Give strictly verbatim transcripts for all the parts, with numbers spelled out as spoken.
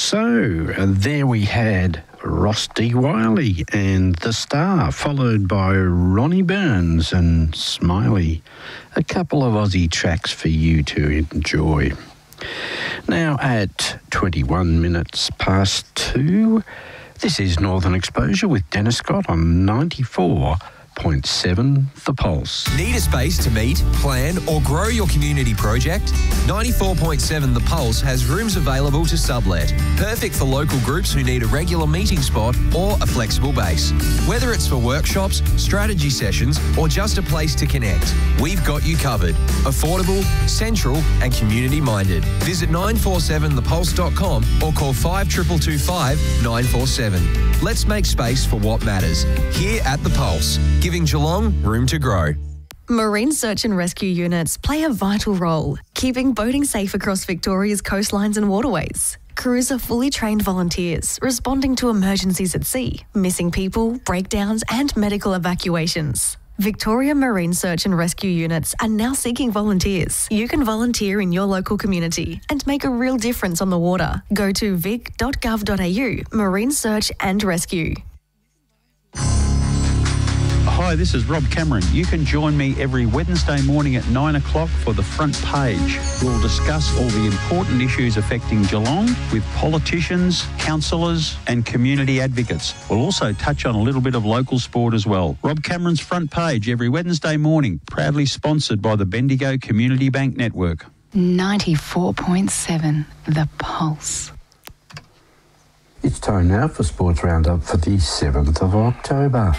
So, uh, there we had Ross D. Wiley and The Star, followed by Ronnie Burns and Smiley. A couple of Aussie tracks for you to enjoy. Now at twenty-one minutes past two, this is Northern Exposure with Dennis Scott on ninety-four point seven The Pulse. Need a space to meet, plan or grow your community project? ninety-four point seven The Pulse has rooms available to sublet. Perfect for local groups who need a regular meeting spot or a flexible base. Whether it's for workshops, strategy sessions or just a place to connect, we've got you covered. Affordable, central and community minded. Visit nine four seven the pulse dot com or call five two two two five nine four seven. Let's make space for what matters. Here at The Pulse, giving Geelong room to grow. Marine search and rescue units play a vital role, keeping boating safe across Victoria's coastlines and waterways. Crews are fully trained volunteers responding to emergencies at sea, missing people, breakdowns and medical evacuations. Victoria Marine Search and Rescue Units are now seeking volunteers. You can volunteer in your local community and make a real difference on the water. Go to vic dot gov dot a u, Marine Search and Rescue. Hi, this is Rob Cameron. You can join me every Wednesday morning at nine o'clock for The Front Page. We'll discuss all the important issues affecting Geelong with politicians, councillors and community advocates. We'll also touch on a little bit of local sport as well. Rob Cameron's Front Page every Wednesday morning, proudly sponsored by the Bendigo Community Bank Network. ninety-four point seven The Pulse. It's time now for Sports Roundup for the seventh of October.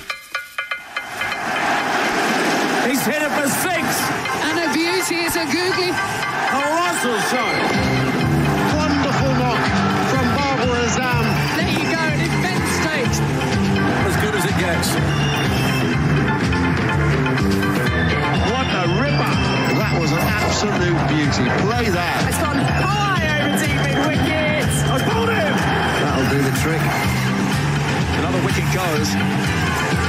He's hit it for six. And a beauty, it's a googly. A Russell shot. Wonderful knock from Barbara Azam. There you go, in Penn State. As good as it gets. What a ripper. That was an absolute beauty. Play that. It's gone high over deep mid wickets. I pulled him. That'll do the trick. Another wicket goes.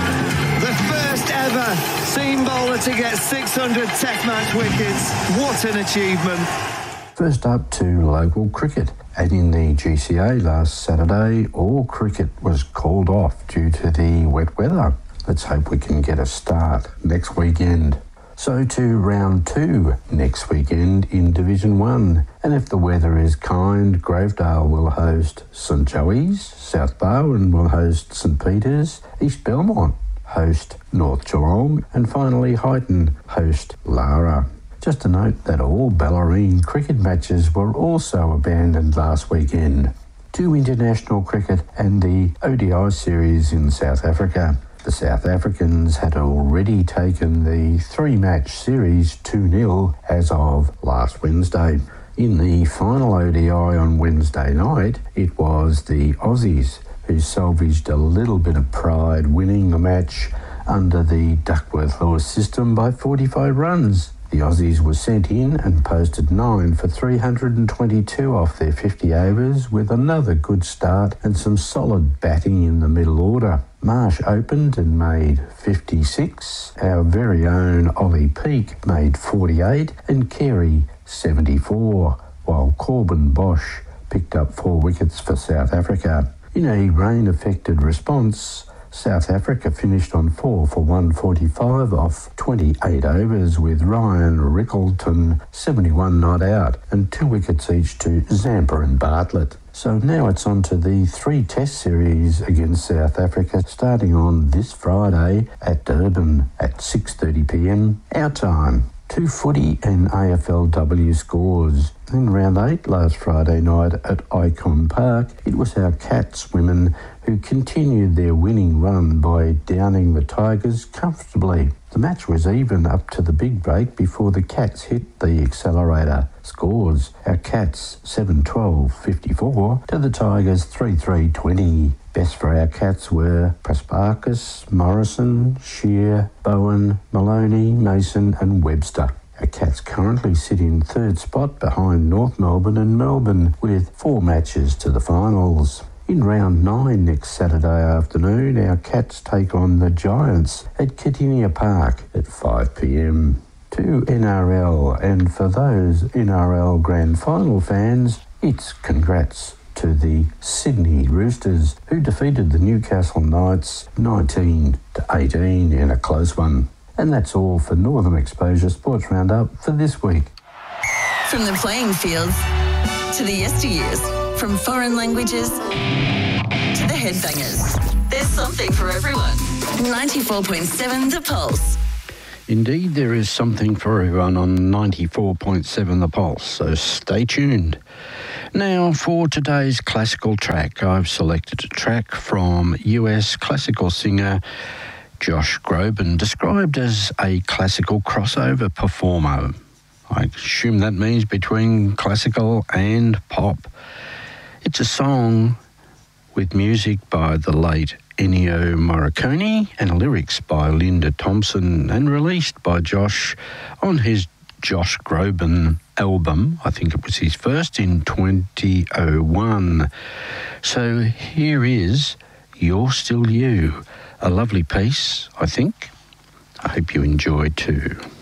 The first ever seam bowler to get six hundred Test match wickets. What an achievement. First up to local cricket. And in the G C A last Saturday, all cricket was called off due to the wet weather. Let's hope we can get a start next weekend. So to round two next weekend in Division one. And if the weather is kind, Grovedale will host St Joey's, South Barwon will host St Peters, East Belmont host North Geelong, and finally Highton host Lara. Just a note that all Bellarine cricket matches were also abandoned last weekend. Two international cricket and the O D I series in South Africa. The South Africans had already taken the three-match series two nil as of last Wednesday. In the final O D I on Wednesday night, it was the Aussies who salvaged a little bit of pride, winning the match under the Duckworth-Lewis system by forty-five runs. The Aussies were sent in and posted nine for three hundred twenty-two off their fifty overs with another good start and some solid batting in the middle order. Marsh opened and made fifty-six. Our very own Ollie Peake made forty-eight and Carey seventy-four, while Corbin Bosch picked up four wickets for South Africa. In a rain-affected response, South Africa finished on four for one forty-five off twenty-eight overs with Ryan Rickleton seventy-one not out and two wickets each to Zampa and Bartlett. So now it's on to the three test series against South Africa starting on this Friday at Durban at six thirty p m our time. Two footy and A F L W scores. In round eight last Friday night at Icon Park, it was our Cats women who continued their winning run by downing the Tigers comfortably. The match was even up to the big break before the Cats hit the accelerator. Scores: our Cats seven twelve fifty-four to the Tigers three three twenty. Best for our Cats were Prasparkas, Morrison, Shear, Bowen, Maloney, Mason and Webster. Our Cats currently sit in third spot behind North Melbourne and Melbourne with four matches to the finals. In round nine next Saturday afternoon, our Cats take on the Giants at Katinia Park at five p m. To N R L, and for those N R L Grand Final fans, it's congrats to the Sydney Roosters, who defeated the Newcastle Knights nineteen to eighteen in a close one. And that's all for Northern Exposure Sports Roundup for this week. From the playing fields to the yesteryears, from foreign languages to the headbangers, there's something for everyone. ninety-four point seven The Pulse. Indeed, there is something for everyone on ninety-four point seven The Pulse, so stay tuned. Now, for today's classical track, I've selected a track from U S classical singer Josh Groban, described as a classical crossover performer. I assume that means between classical and pop. It's a song with music by the late Ennio Morricone and lyrics by Linda Thompson, and released by Josh on his Josh Groban album. I think it was his first in twenty oh one. So here is You're Still You, a lovely piece, I think. I hope you enjoy too.